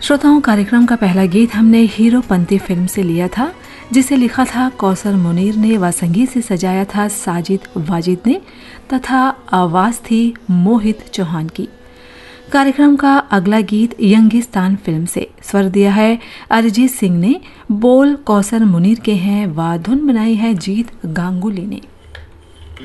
श्रोताओं, कार्यक्रम का पहला गीत हमने हीरोपंती फिल्म से लिया था, जिसे लिखा था कौसर मुनीर ने व संगीत से सजाया था साजिद वाजिद ने तथा आवाज़ थी मोहित चौहान की। कार्यक्रम का अगला गीत यंगिस्तान फिल्म से स्वर दिया है अरिजीत सिंह ने, बोल कौसर मुनीर के हैं व धुन बनाई है जीत गांगुली ने।